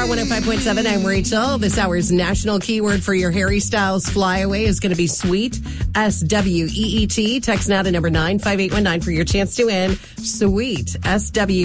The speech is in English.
Star 105.7. I'm Rachel. This hour's national keyword for your Harry Styles flyaway is going to be sweet. SWEET. Text now to number 95819 for your chance to win. Sweet. SW.